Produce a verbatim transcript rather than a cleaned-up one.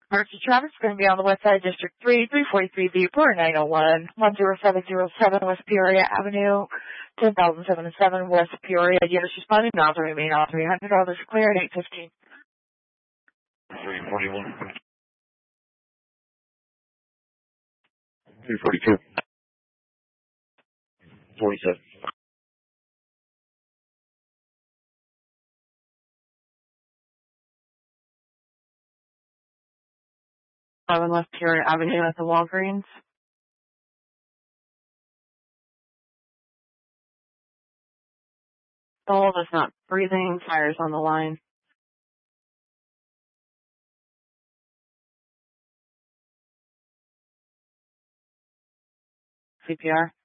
Emergency traffic is going to be on the west side, District three, three forty-three B, Port nine oh one, one zero seven zero seven West Peoria Avenue, ten thousand seven hundred seven West Peoria. Units responding now to remain on three hundred dollars clear at eight fifteen. three forty-one. three forty-two. forty-seven. eleven West Peoria Avenue at the Walgreens. Soul is not breathing. Fire's on the line. C P R.